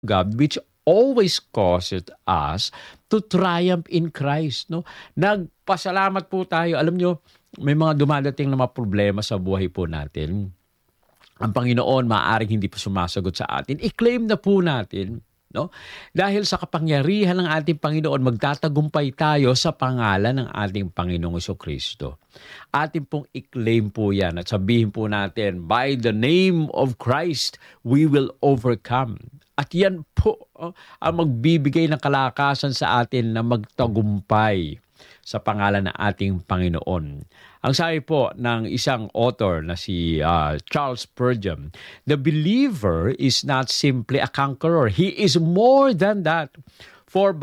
God, which always causes us to triumph in Christ. No? Nagpasalamat po tayo. Alam nyo, may mga dumadating na mga problema sa buhay po natin. Ang Panginoon maaaring hindi pa sumasagot sa atin. I-claim na po natin. No? Dahil sa kapangyarihan ng ating Panginoon, magtatagumpay tayo sa pangalan ng ating Panginoong Jesucristo. Atin pong i-claim po yan at sabihin po natin, by the name of Christ, we will overcome. At yan po ang magbibigay ng kalakasan sa atin na magtagumpay sa pangalan ng ating Panginoon. Ang sabi po ng isang author na si Charles Spurgeon, the believer is not simply a conqueror. He is more than that. For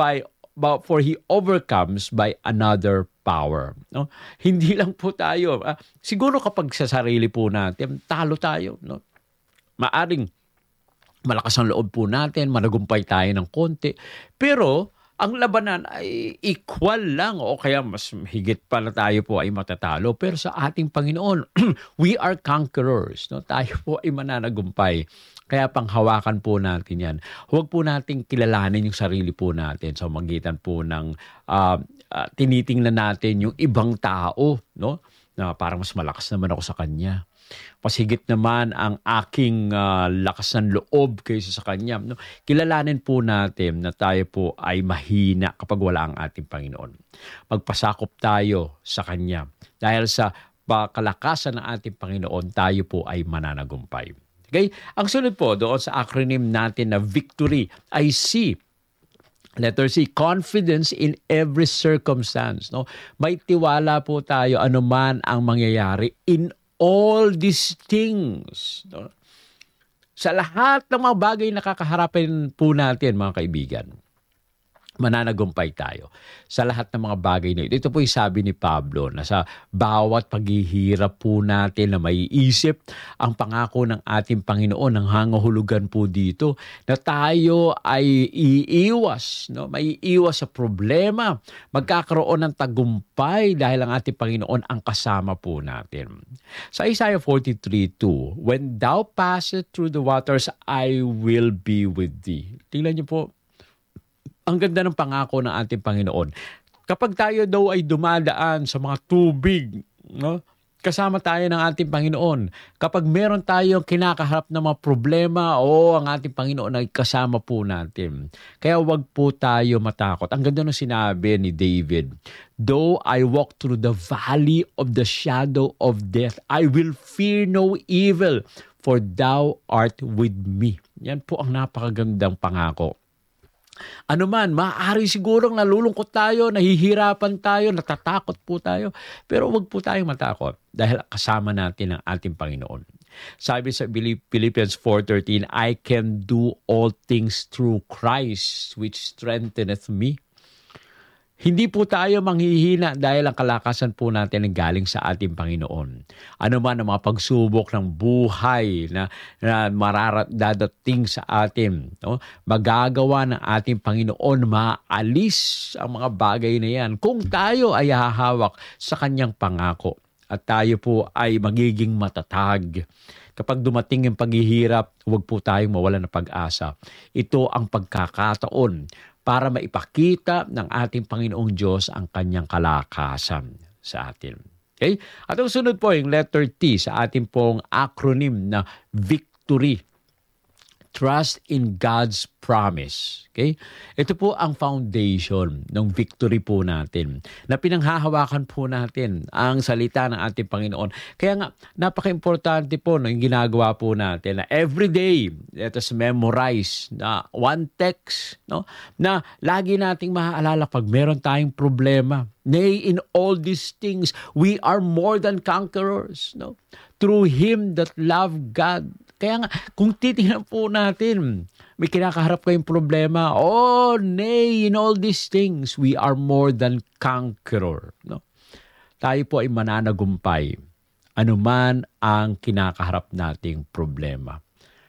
he overcomes by another power. No? Hindi lang po tayo. Siguro kapag sa sarili po natin, talo tayo. No? Maaring malakas ang loob po natin, managumpay tayo ng konti. Pero ang labanan ay equal lang o kaya mas higit pa na tayo po ay matatalo. Pero sa ating Panginoon, we are conquerors. No? Tayo po ay mananagumpay. Kaya panghawakan po natin yan. Huwag po nating kilalanin yung sarili po natin sa magitan po ng tinitingnan natin yung ibang tao. No? Na parang mas malakas naman ako sa kanya. Mas higit naman ang aking lakas ng loob kaysa sa kanya. No? Kilalanin po natin na tayo po ay mahina kapag wala ang ating Panginoon. Magpasakop tayo sa kanya. Dahil sa kalakasan ng ating Panginoon, tayo po ay mananagumpay. Okay? Ang sunod po doon sa acronym natin na victory ay C. Letter C, confidence in every circumstance. No? May tiwala po tayo anuman ang mangyayari in all these things. No? Sa lahat ng mga bagay na kakaharapin po natin, mga kaibigan, mananagumpay tayo sa lahat ng mga bagay na ito. Ito po yung sabi ni Pablo na sa bawat paghihirap po natin na maiisip ang pangako ng ating Panginoon, ang hangahulugan po dito na tayo ay iiwas, no? Maiiwas sa problema, magkakaroon ng tagumpay dahil ang ating Panginoon ang kasama po natin. Sa Isaiah 43:2, when thou passest through the waters, I will be with thee. Tingnan niyo po, ang ganda ng pangako ng ating Panginoon. Kapag tayo daw ay dumadaan sa mga tubig, no? Kasama tayo ng ating Panginoon. Kapag meron tayong kinakaharap na mga problema, ang ating Panginoon ay kasama po natin. Kaya wag po tayo matakot. Ang ganda ng sinabi ni David, though I walk through the valley of the shadow of death, I will fear no evil, for thou art with me. Yan po ang napakagandang pangako. Ano man, maaari sigurong nalulungkot tayo, nahihirapan tayo, natatakot po tayo. Pero huwag po tayong matakot dahil kasama natin ang ating Panginoon. Sabi sa Philippians 4:13, I can do all things through Christ which strengtheneth me. Hindi po tayo manghihina dahil ang kalakasan po natin ay galing sa ating Panginoon. Ano man ang mga pagsubok ng buhay na dadating sa atin, no? Magagawa ng ating Panginoon maalis ang mga bagay na yan kung tayo ay hahawak sa kanyang pangako at tayo po ay magiging matatag. Kapag dumating yung paghihirap, huwag po tayong mawalan ng pag-asa. Ito ang pagkakataon para maipakita ng ating Panginoong Diyos ang kanyang kalakasan sa atin. Okay? At ang sunod po, yung letter T sa ating pong acronym na victory. Trust in God's promise. Okay? Ito po ang foundation ng victory po natin na pinanghahawakan po natin ang salita ng ating Panginoon. Kaya nga, napaka-importante po ng ginagawa po natin na everyday, let us memorize na one text, no? Na lagi nating maaalala pag meron tayong problema. Nay, in all these things, we are more than conquerors, no? Through Him that love God. Kaya nga, kung titingnan po natin, may kinakaharap kayong problema, nay, in all these things, we are more than conqueror. No? Tayo po ay mananagumpay, anuman ang kinakaharap nating problema.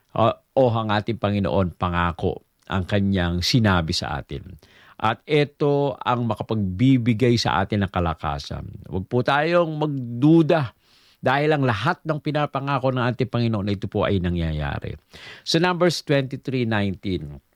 Ang ating Panginoon pangako, ang kanyang sinabi sa atin. At ito ang makapagbibigay sa atin ng kalakasan. Huwag po tayong magduda. Dahil ang lahat ng pinapangako ng ating Panginoon na ito po ay nangyayari. Sa Numbers 23:19,